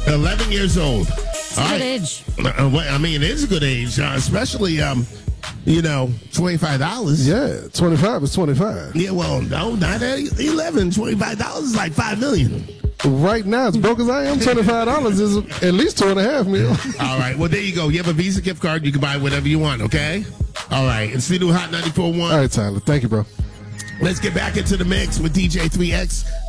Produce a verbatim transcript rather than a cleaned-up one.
eleven years old. It's a All good right. age. Uh, well, I mean, it is a good age, uh, especially, um, you know, twenty-five dollars. Yeah, twenty-five is twenty-five. Yeah, well, no, not at eleven. twenty-five dollars is like five million dollars. Right now, as broke as I am, twenty-five dollars is at least two and a half mil. All right. Well, there you go. You have a Visa gift card. You can buy whatever you want, okay? All right. It's the new Hot ninety-four point one. All right, Tyler. Thank you, bro. Let's get back into the mix with D J three X.